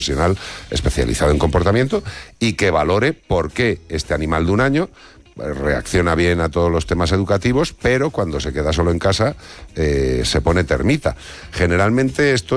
profesional especializado en comportamiento y que valore por qué este animal de 1 año reacciona bien a todos los temas educativos, pero cuando se queda solo en casa se pone termita. Generalmente esto